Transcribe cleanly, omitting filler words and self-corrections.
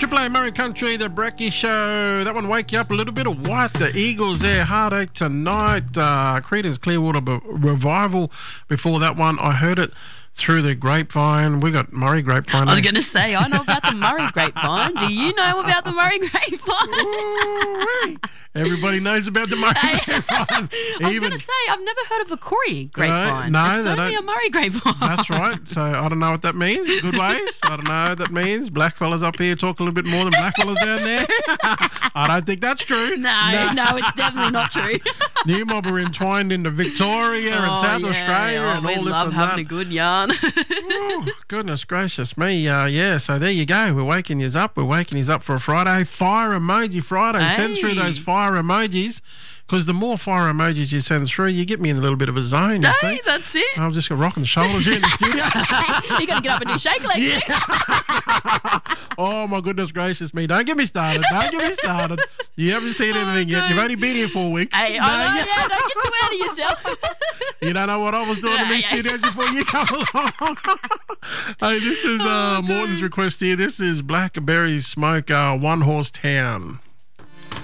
Triple A Murray Country, the Brecky Show. That one wake you up a little bit of what? The Eagles there, Heartache Tonight. Creedence Clearwater Revival. Before that one, I heard it through the grapevine. We got Murray Grapevine. I was going to say, I know about the Murray Grapevine. Do you know about the Murray Grapevine? Ooh, everybody knows about the Murray Grapevine. I was going to say, I've never heard of a Corey Grapevine. No, it's only a Murray Grapevine. That's right. So I don't know what that means. Good ways. I don't know what that means. Black fellas up here talk a little bit more than black fellas down there. I don't think that's true. No, it's definitely not true. New Mob are entwined into Victoria and South Australia and all this and that. We love having a good yarn. Oh, goodness gracious me. So there you go. We're waking you up. We're waking you up for a Friday. Fire Emoji Friday. Hey. Send through those fire emojis, because the more fire emojis you send through, you get me in a little bit of a zone, you see. That's it. I'm just rocking the shoulders here in the studio. You're going to get up and do shake legs. Yeah. Oh, my goodness gracious me. Don't get me started. You haven't seen anything yet. You've only been here 4 weeks. Hey, don't get too out of yourself. You don't know what I was doing in these studios before you come along. Hey, this is Morton's request here. This is Blackberry Smoke, One Horse Town.